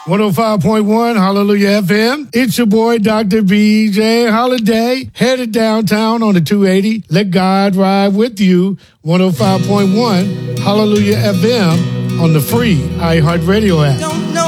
105.1 Hallelujah FM. It's your boy, Dr. BJ Holiday, headed downtown on the 280. Let God ride with you. 105.1 Hallelujah FM on the free iHeartRadio app.